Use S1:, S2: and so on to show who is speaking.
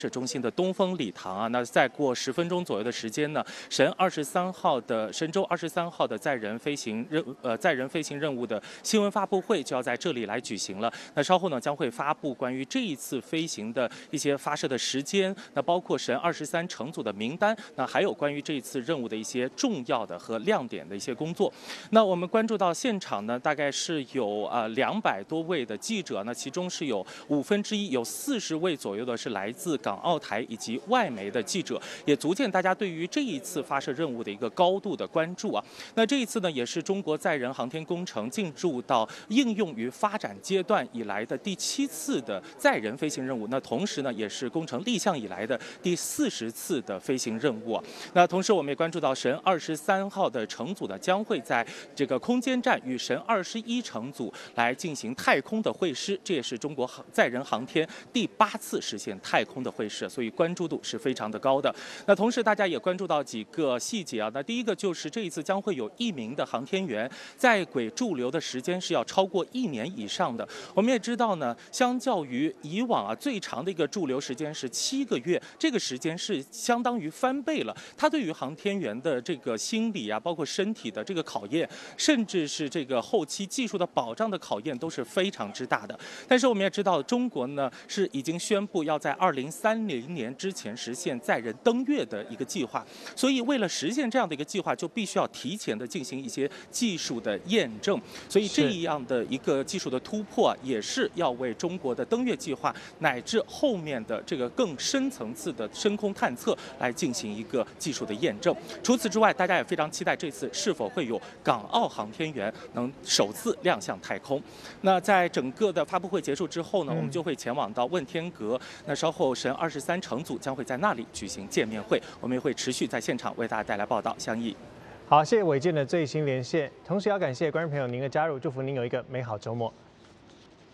S1: 射中心的东风礼堂啊，那再过10分钟左右的时间呢，神舟23号的载人飞行任务的新闻发布会就要在这里来举行了。那稍后呢将会发布关于这一次飞行的一些发射的时间，那包括神23乘组的名单，那还有关于这一次任务的一些重要的和亮点的一些工作。那我们关注到现场呢，大概是有200多位的记者，那其中是有1/5，有40位左右的是来自港澳台以及外媒的记者，也足见大家对于这一次发射任务的一个高度的关注啊。那这一次呢，也是中国载人航天工程进入到应用与发展阶段以来的第7次的载人飞行任务。那同时呢，也是工程立项以来的第40次的飞行任务。那同时我们也关注到神23号的乘组呢，将会在这个空间站与神21乘组来进行太空的会师，这也是中国载人航天第8次实现太空的会师，所以关注度是非常的高的。那同时大家也关注到几个细节啊，那第一个就是这一次将会有1名的航天员在轨驻留的时间是要超过1年以上的。我们也知道呢，相较于以往最长的一个驻留时间是7个月，这个时间是相当于翻倍了。它对于航天员的这个心理啊，包括身体的这个考验，甚至是这个后期技术的保障的考验都是非常之大的。但是我们也知道，中国呢是已经宣布要在2030年之前实现载人登月的一个计划，所以为了实现这样的一个计划，就必须要提前的进行一些技术的验证。所以这样的一个技术的突破，也是要为中国的登月计划乃至后面的这个更深层次的深空探测来进行一个技术的验证。除此之外，大家也非常期待这次是否会有港澳航天员能首次亮相太空。那在整个的发布会结束之后呢，我们就会前往到问天阁。那稍后神23乘组将会在那里举行见面会，我们也会持续在现场为大家带来报道。相益。
S2: 好，谢谢伟健的最新连线，同时要感谢观众朋友您的加入，祝福您有一个美好周末。